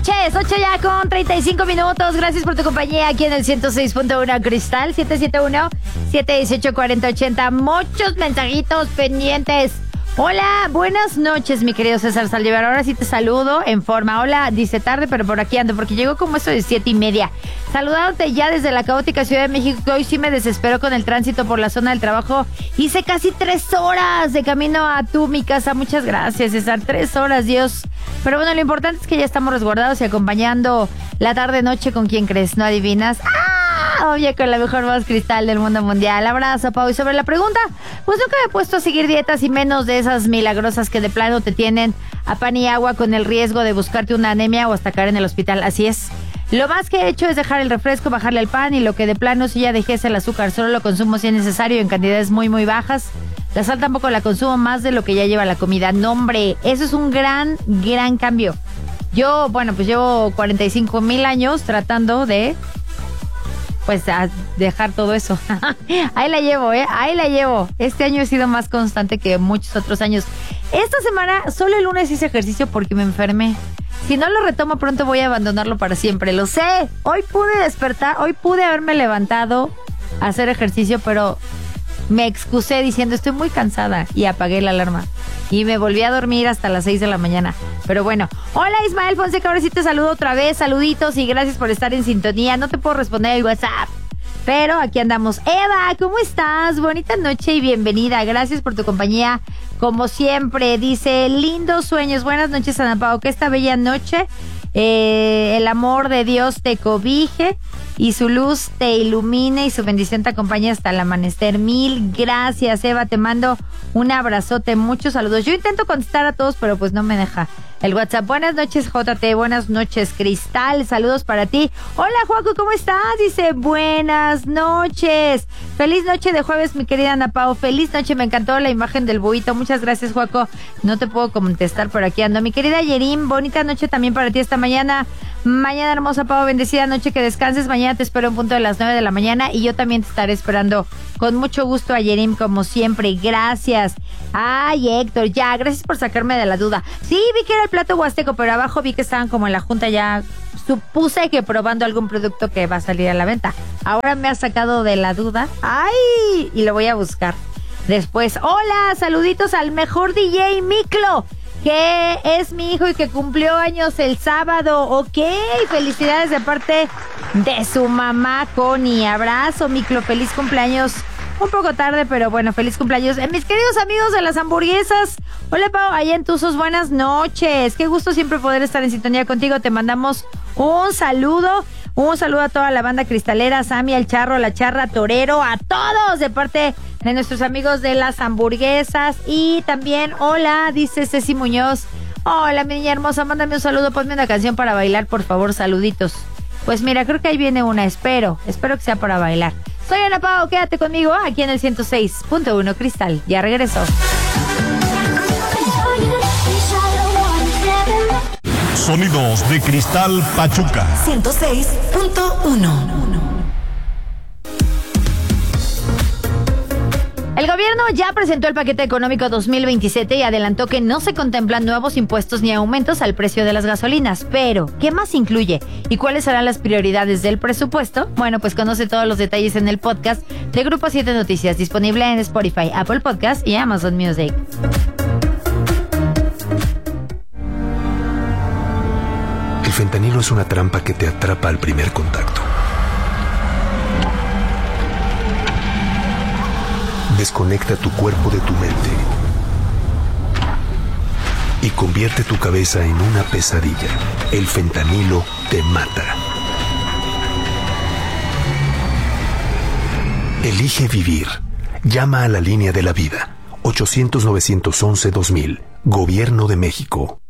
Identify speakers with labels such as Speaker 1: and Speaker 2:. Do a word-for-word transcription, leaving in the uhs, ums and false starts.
Speaker 1: Ches, ocho ya con treinta y cinco minutos. Gracias por tu compañía aquí en el ciento seis punto uno Cristal, siete siete uno, siete uno ocho, cuatro cero ocho cero. Muchos mensajitos pendientes. Hola, buenas noches, mi querido César Saldívar. Ahora sí te saludo en forma. Hola, dice tarde, pero por aquí ando, porque llegó como esto de siete y media. Saludándote ya desde la caótica Ciudad de México, que hoy sí me desespero con el tránsito por la zona del trabajo. Hice casi tres horas de camino a tu, mi casa. Muchas gracias, César. Tres horas, Dios. Pero bueno, lo importante es que ya estamos resguardados y acompañando la tarde-noche con quien crees, ¿no adivinas? ¡Ah! Oye, con la mejor voz cristal del mundo mundial. Abrazo, Pau. Y sobre la pregunta, pues nunca me he puesto a seguir dietas y menos de esas milagrosas que de plano te tienen a pan y agua con el riesgo de buscarte una anemia o hasta caer en el hospital. Así es. Lo más que he hecho es dejar el refresco, bajarle el pan, y lo que de plano sí ya dejé es el azúcar. Solo lo consumo si es necesario en cantidades muy, muy bajas. La sal tampoco la consumo más de lo que ya lleva la comida. No, hombre, eso es un gran, gran cambio. Yo, bueno, pues llevo cuarenta y cinco mil años tratando de, pues, a dejar todo eso. Ahí la llevo, ¿eh? Ahí la llevo. Este año he sido más constante que muchos otros años. Esta semana, solo el lunes hice ejercicio porque me enfermé. Si no lo retomo pronto voy a abandonarlo para siempre, lo sé. Hoy pude despertar, hoy pude haberme levantado a hacer ejercicio, pero me excusé diciendo estoy muy cansada y apagué la alarma. Y me volví a dormir hasta las seis de la mañana. Pero bueno, hola Ismael Fonseca, ahora sí te saludo otra vez. Saluditos y gracias por estar en sintonía. No te puedo responder el WhatsApp, pero aquí andamos. Eva, ¿cómo estás? Bonita noche y bienvenida. Gracias por tu compañía, como siempre. Dice, lindos sueños. Buenas noches, Ana Pao. Que esta bella noche eh, el amor de Dios te cobije y su luz te ilumine y su bendición te acompañe hasta el amanecer. Mil gracias, Eva. Te mando un abrazote, muchos saludos. Yo intento contestar a todos, pero pues no me deja el WhatsApp. Buenas noches, J T. Buenas noches, Cristal. Saludos para ti. Hola, Juaco, ¿cómo estás? Dice, buenas noches. Feliz noche de jueves, mi querida Ana Pao. Feliz noche. Me encantó la imagen del buito. Muchas gracias, Juaco. No te puedo contestar, por aquí ando. Mi querida Yerim, bonita noche también para ti esta mañana. Mañana hermosa, Pao. Bendecida noche, que descanses. Mañana te espero en punto de las nueve de la mañana y yo también te estaré esperando con mucho gusto a Yerim, como siempre. Gracias. Ay, Héctor, ya, gracias por sacarme de la duda. Sí, vi que era el plato huasteco, pero abajo vi que estaban como en la junta ya. Supuse que probando algún producto que va a salir a la venta. Ahora me ha sacado de la duda. Ay, y lo voy a buscar después. Hola, saluditos al mejor D J Miklo, que es mi hijo y que cumplió años el sábado. Ok, felicidades de parte de su mamá, Connie. Abrazo, Miklo, feliz cumpleaños. Un poco tarde, pero bueno, feliz cumpleaños. Eh, mis queridos amigos de las hamburguesas. Hola, Pau, allá en Tuzos, buenas noches. Qué gusto siempre poder estar en sintonía contigo. Te mandamos un saludo. Un saludo a toda la banda cristalera, Sammy, el Charro, la Charra, Torero, a todos de parte de nuestros amigos de las hamburguesas. Y también, hola, dice Ceci Muñoz. Hola, mi niña hermosa, mándame un saludo, ponme una canción para bailar, por favor, saluditos. Pues mira, creo que ahí viene una, espero, espero que sea para bailar. Soy Ana Pao, quédate conmigo aquí en el ciento seis punto uno Cristal. Ya regreso.
Speaker 2: Sonidos de Cristal Pachuca.
Speaker 3: ciento seis punto uno.
Speaker 1: El gobierno ya presentó el paquete económico dos mil veintisiete y adelantó que no se contemplan nuevos impuestos ni aumentos al precio de las gasolinas. Pero, ¿qué más incluye? ¿Y cuáles serán las prioridades del presupuesto? Bueno, pues conoce todos los detalles en el podcast de Grupo siete Noticias, disponible en Spotify, Apple Podcast y Amazon Music.
Speaker 4: El fentanilo es una trampa que te atrapa al primer contacto. Desconecta tu cuerpo de tu mente y convierte tu cabeza en una pesadilla. El fentanilo te mata. Elige vivir. Llama a la línea de la vida. ochocientos, novecientos once, dos mil. Gobierno de México.